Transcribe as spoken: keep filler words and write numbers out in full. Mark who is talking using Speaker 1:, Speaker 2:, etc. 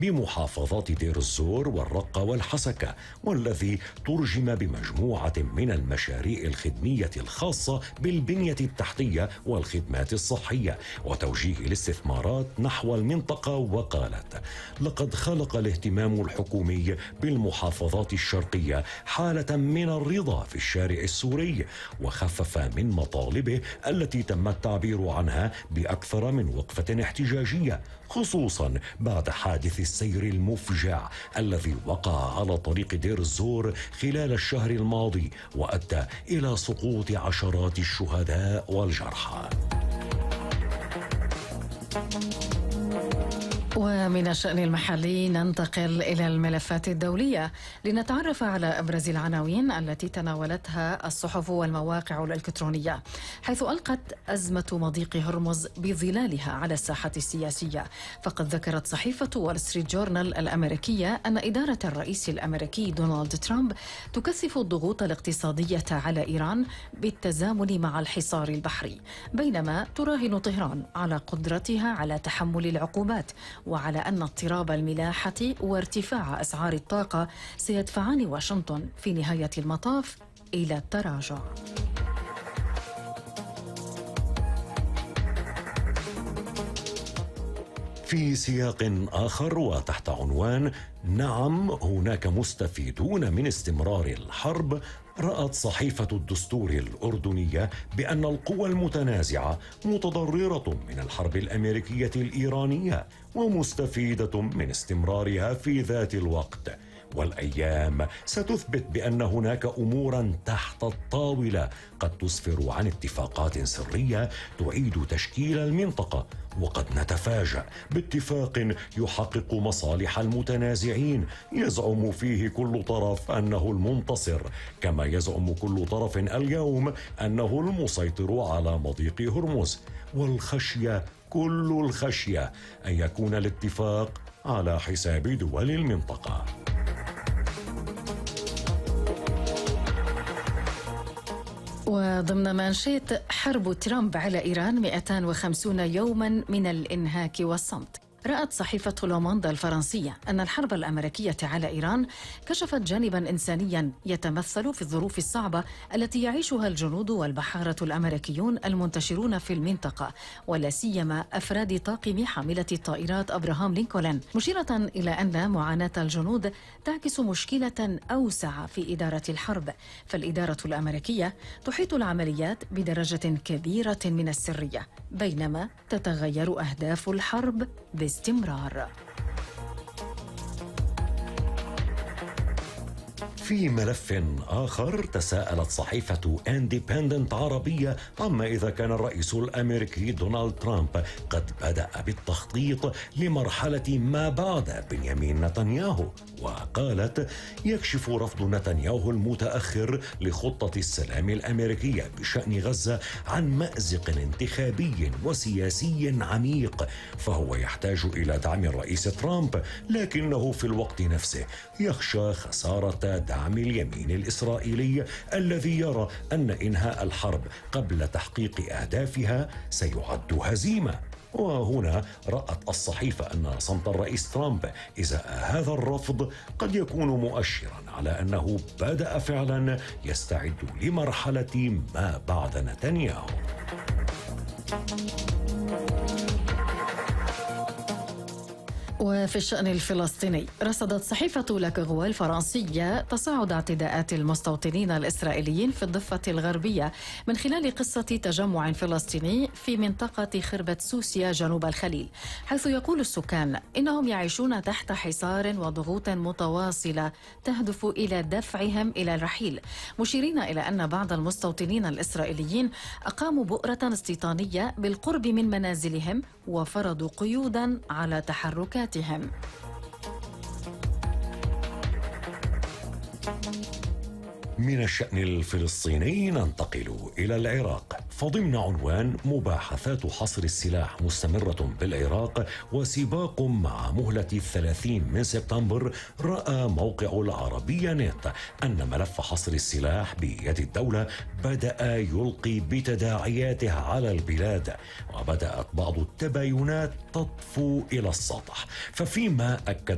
Speaker 1: بمحافظات دير الزور والرقة والحسكة، والذي ترجم بمجموعة من المشاريع الخدمية الخاصة بالبنية التحتية والخدمات الصحية وتوجيه الاستثمارات نحو المنطقة. وقالت: لقد خلق الاهتمام الحكومي بالمحافظات الشرقية حالة من الرضا في الشارع السوري، وخفف من مطالبه التي تم التعبير عنها بأكثر من وقفة احتجاجية، خصوصا بعد حادث السير المفجع الذي وقع على طريق دير الزور خلال الشهر الماضي وأدى إلى سقوط عشرات الشهداء والجرحى.
Speaker 2: ومن الشأن المحلي ننتقل إلى الملفات الدولية لنتعرف على أبرز العناوين التي تناولتها الصحف والمواقع الإلكترونية، حيث ألقت أزمة مضيق هرمز بظلالها على الساحة السياسية. فقد ذكرت صحيفة وول ستريت جورنال الأمريكية أن إدارة الرئيس الأمريكي دونالد ترامب تكثف الضغوط الاقتصادية على إيران بالتزامن مع الحصار البحري، بينما تراهن طهران على قدرتها على تحمل العقوبات، وعلى أن اضطراب الملاحة وارتفاع أسعار الطاقة سيدفعان واشنطن في نهاية المطاف إلى التراجع.
Speaker 1: في سياق آخر وتحت عنوان نعم هناك مستفيدون من استمرار الحرب، رأت صحيفة الدستور الأردنية بأن القوى المتنازعة متضررة من الحرب الأمريكية الإيرانية ومستفيدة من استمرارها في ذات الوقت، والأيام ستثبت بأن هناك أمورا تحت الطاولة قد تسفر عن اتفاقات سرية تعيد تشكيل المنطقة، وقد نتفاجأ باتفاق يحقق مصالح المتنازعين يزعم فيه كل طرف أنه المنتصر، كما يزعم كل طرف اليوم أنه المسيطر على مضيق هرمز. والخشية كل الخشية أن يكون الاتفاق على حساب دول المنطقة.
Speaker 2: وضمن مانشيت حرب ترامب على إيران مئتين وخمسين يوما من الإنهاك والصمت، رأت صحيفة لوموند الفرنسية أن الحرب الأمريكية على إيران كشفت جانبا إنسانيا يتمثل في الظروف الصعبة التي يعيشها الجنود والبحارة الأمريكيون المنتشرون في المنطقة، ولا سيما أفراد طاقم حاملة الطائرات أبراهام لينكولن، مشيرة إلى أن معاناة الجنود تعكس مشكلة أوسع في إدارة الحرب، فالإدارة الأمريكية تحيط العمليات بدرجة كبيرة من السرية، بينما تتغير أهداف الحرب باستمرار.
Speaker 1: في ملف آخر تساءلت صحيفة انديبندنت عربية عما إذا كان الرئيس الأمريكي دونالد ترامب قد بدأ بالتخطيط لمرحلة ما بعد بنيامين نتنياهو، وقالت: يكشف رفض نتنياهو المتأخر لخطة السلام الأمريكية بشأن غزة عن مأزق انتخابي وسياسي عميق، فهو يحتاج إلى دعم الرئيس ترامب، لكنه في الوقت نفسه يخشى خسارة دعم اليمين الإسرائيلي الذي يرى أن إنهاء الحرب قبل تحقيق أهدافها سيعد هزيمة. وهنا رأت الصحيفة أن صمت الرئيس ترامب إزاء هذا الرفض قد يكون مؤشرا على أنه بدأ فعلا يستعد لمرحلة ما بعد نتنياهو.
Speaker 2: وفي الشأن الفلسطيني، رصدت صحيفة لاكغوا الفرنسية تصاعد اعتداءات المستوطنين الإسرائيليين في الضفة الغربية من خلال قصة تجمع فلسطيني في منطقة خربة سوسيا جنوب الخليل، حيث يقول السكان إنهم يعيشون تحت حصار وضغوط متواصلة تهدف إلى دفعهم إلى الرحيل، مشيرين إلى أن بعض المستوطنين الإسرائيليين أقاموا بؤرة استيطانية بالقرب من منازلهم وفرضوا قيودا على تحركاتهم.
Speaker 1: من الشأن الفلسطيني ننتقل إلى العراق، فضمن عنوان مباحثات حصر السلاح مستمرة بالعراق وسباق مع مهلة الثلاثين من سبتمبر، رأى موقع العربية نت أن ملف حصر السلاح بيد الدولة بدأ يلقي بتداعياته على البلاد، وبدأت بعض التباينات تطفو إلى السطح. ففيما أكد